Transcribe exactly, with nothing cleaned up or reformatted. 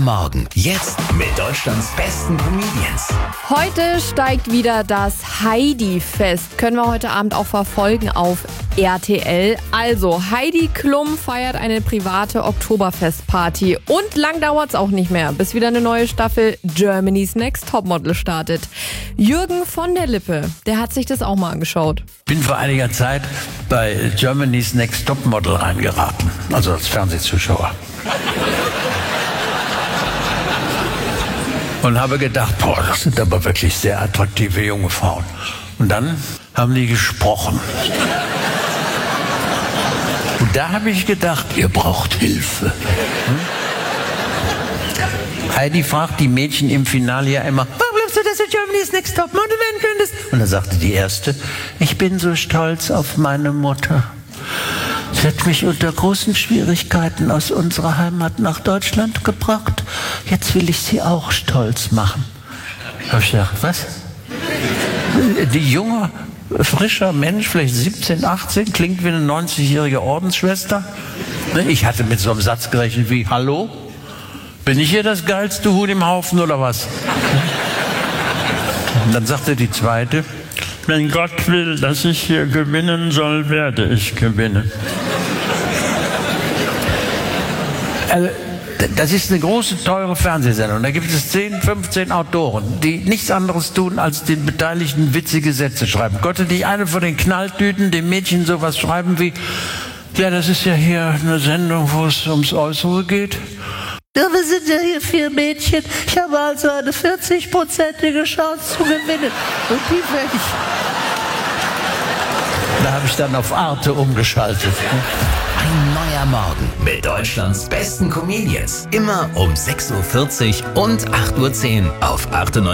Morgen. Jetzt mit Deutschlands besten Comedians. Heute steigt wieder das Heidi-Fest. Können wir heute Abend auch verfolgen auf R T L. Also, Heidi Klum feiert eine private Oktoberfestparty. Und lang dauert's auch nicht mehr, bis wieder eine neue Staffel Germany's Next Topmodel startet. Jürgen von der Lippe, der hat sich das auch mal angeschaut. Ich bin vor einiger Zeit bei Germany's Next Topmodel reingeraten, also als Fernsehzuschauer. Und habe gedacht, boah, das sind aber wirklich sehr attraktive junge Frauen. Und dann haben die gesprochen. Und da habe ich gedacht, ihr braucht Hilfe. Hm? Heidi fragt die Mädchen im Finale ja immer, warum glaubst du, dass du Germany's Next Topmodel werden könntest? Und dann sagte die Erste, ich bin so stolz auf meine Mutter. Sie hat mich unter großen Schwierigkeiten aus unserer Heimat nach Deutschland gebracht. Jetzt will ich sie auch stolz machen. Da habe ich gedacht, was? Die junge, frischer Mensch, vielleicht siebzehn, achtzehn, klingt wie eine neunzigjährige Ordensschwester. Ich hatte mit so einem Satz gerechnet wie, hallo? Bin ich hier das geilste Huhn im Haufen oder was? Und dann sagte die Zweite, wenn Gott will, dass ich hier gewinnen soll, werde ich gewinnen. Also, das ist eine große, teure Fernsehsendung. Da gibt es zehn, fünfzehn Autoren, die nichts anderes tun, als den Beteiligten witzige Sätze schreiben. Konnte nicht eine von den Knalltüten dem Mädchen sowas schreiben wie, ja, das ist ja hier eine Sendung, wo es ums Äußere geht. Ja, wir sind ja hier vier Mädchen. Ich habe also eine vierzig-prozentige Chance zu gewinnen. Und die werde ich... Da habe ich dann auf Arte umgeschaltet. Ein neuer Morgen mit Deutschlands besten Comedians. Immer um sechs Uhr vierzig und acht Uhr zehn auf Arte.